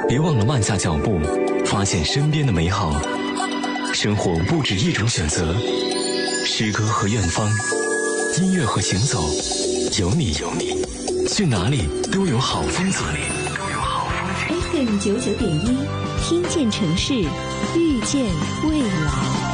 别忘了慢下脚步，发现身边的美好。生活不止一种选择，诗歌和远方，音乐和行走，有你，去哪里都有好风景。 FM 99.1，听见城市，遇见未来。